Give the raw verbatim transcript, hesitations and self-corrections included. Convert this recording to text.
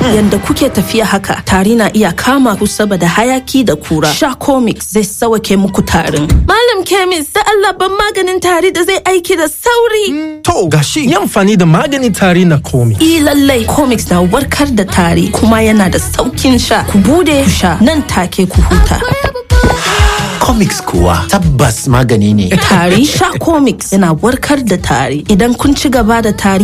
Yanda kuke tafiya haka, tari na iya kama ku saboda hayaki da kura. Sha Comix zai sawake muku tarin. Malam Chemist, da Allah ban maganin tari da zai aiki da sauri. To gashi, yi amfani da maganin tari na Comix. I lallai, Comix na warkar da tari kuma yana da saukin sha. Ku bude ku sha nan take ku huta. Comix kuwa tabbas magani ne. Tari, sha Comix yana warkar da tari. Idan kun ci gaba da tari